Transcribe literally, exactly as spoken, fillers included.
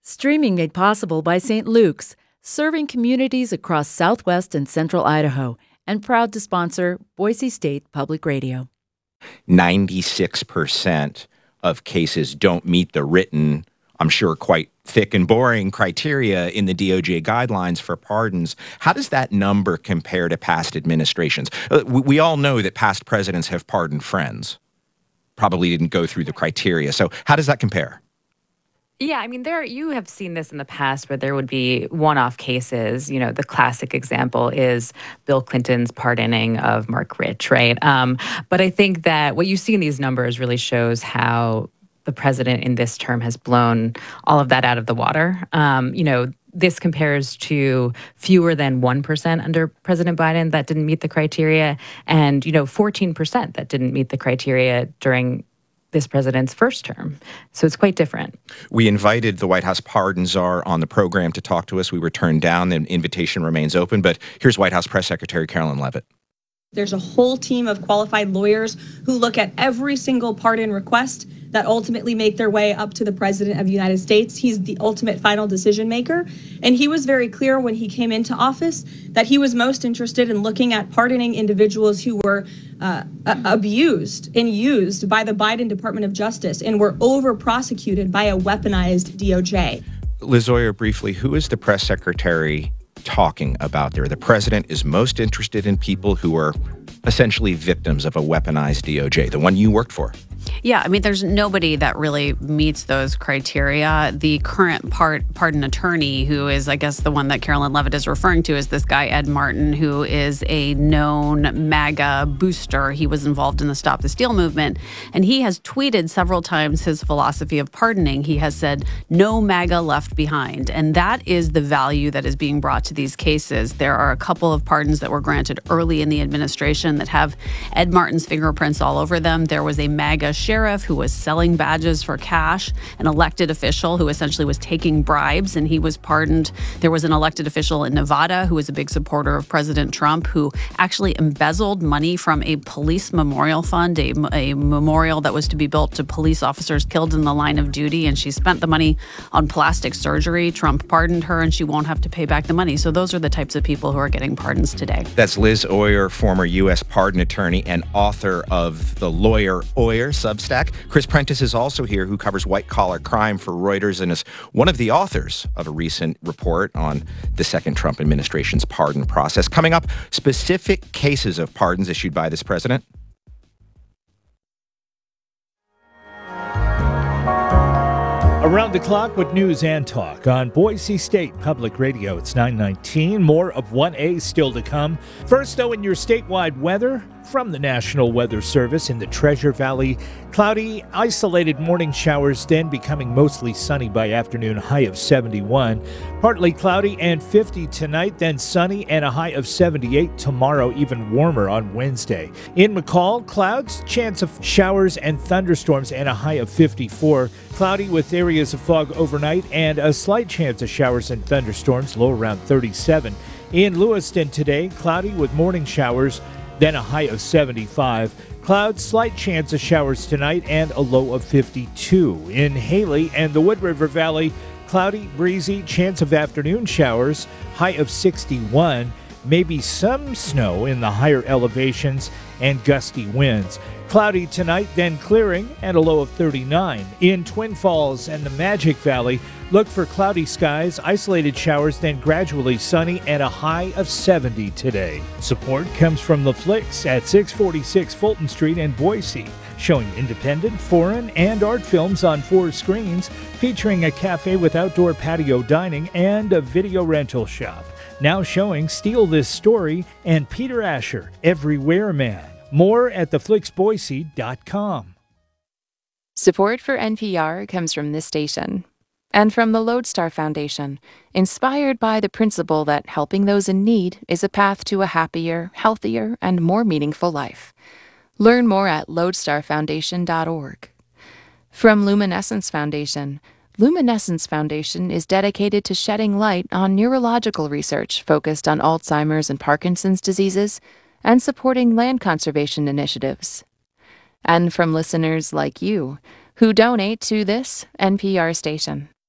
Streaming made possible by Saint Luke's, serving communities across southwest and central Idaho, and proud to sponsor Boise State Public Radio. ninety-six percent of cases don't meet the written, I'm sure quite thick and boring criteria in the D O J guidelines for pardons. How does that number compare to past administrations? Uh, we, we all know that past presidents have pardoned friends. Probably didn't go through the criteria. So how does that compare? Yeah, I mean, there you have seen this in the past where there would be one-off cases. You know, the classic example is Bill Clinton's pardoning of Mark Rich, right? Um, but I think that what you see in these numbers really shows how the president in this term has blown all of that out of the water. Um, you know, this compares to fewer than one percent under President Biden that didn't meet the criteria, and, you know, fourteen percent that didn't meet the criteria during this president's first term. So it's quite different. We invited the White House pardon czar on the program to talk to us. We were turned down. The invitation remains open. But here's White House Press Secretary Carolyn Leavitt. There's a whole team of qualified lawyers who look at every single pardon request that ultimately make their way up to the President of the United States. He's the ultimate final decision maker. And he was very clear when he came into office that he was most interested in looking at pardoning individuals who were uh, abused and used by the Biden Department of Justice and were over prosecuted by a weaponized D O J. Liz Oyer, briefly, who is the press secretary talking about there? The president is most interested in people who are essentially victims of a weaponized D O J, the one you worked for. Yeah, I mean, there's nobody that really meets those criteria. The current part, pardon attorney, who is, I guess, the one that Carolyn Leavitt is referring to, is this guy, Ed Martin, who is a known MAGA booster. He was involved in the Stop the Steal movement, and he has tweeted several times his philosophy of pardoning. He has said, no MAGA left behind, and that is the value that is being brought to these cases. There are a couple of pardons that were granted early in the administration that have Ed Martin's fingerprints all over them. There was a MAGA sheriff who was selling badges for cash, an elected official who essentially was taking bribes, and he was pardoned. There was an elected official in Nevada who was a big supporter of President Trump, who actually embezzled money from a police memorial fund, a, a memorial that was to be built to police officers killed in the line of duty, and she spent the money on plastic surgery. Trump pardoned her, and she won't have to pay back the money. So those are the types of people who are getting pardons today. That's Liz Oyer, former U S pardon attorney and author of the Lawyer Oyer Substack. Chris Prentice is also here, who covers white-collar crime for Reuters and is one of the authors of a recent report on the second Trump administration's pardon process. Coming up, specific cases of pardons issued by this president. Around the clock with news and talk on Boise State Public Radio. It's nine nineteen. More of one A still to come. First, though, in your statewide weather from the National Weather Service in the Treasure Valley. Cloudy, isolated morning showers, then becoming mostly sunny by afternoon, high of seventy-one. Partly cloudy and fifty tonight, then sunny and a high of seventy-eight tomorrow, even warmer on Wednesday. In McCall, clouds, chance of showers and thunderstorms and a high of fifty-four. Cloudy with areas of fog overnight and a slight chance of showers and thunderstorms, low around thirty-seven. In Lewiston today, cloudy with morning showers, then a high of seventy-five. Clouds, slight chance of showers tonight, and a low of fifty-two. In Haley and the Wood River Valley, cloudy, breezy, chance of afternoon showers, high of sixty-one. Maybe some snow in the higher elevations and gusty winds. Cloudy tonight, then clearing, and a low of thirty-nine. In Twin Falls and the Magic Valley, look for cloudy skies, isolated showers, then gradually sunny, and a high of seventy today. Support comes from The Flicks at six forty-six Fulton Street in Boise, showing independent, foreign, and art films on four screens, featuring a cafe with outdoor patio dining and a video rental shop. Now showing Steal This Story and Peter Asher, Everywhere Man. More at the flicks boise dot com. Support for N P R comes from this station and from the Lodestar Foundation, inspired by the principle that helping those in need is a path to a happier, healthier, and more meaningful life. Learn more at lodestar foundation dot org. From Luminescence Foundation, Luminescence Foundation is dedicated to shedding light on neurological research focused on Alzheimer's and Parkinson's diseases, and supporting land conservation initiatives. And from listeners like you, who donate to this N P R station.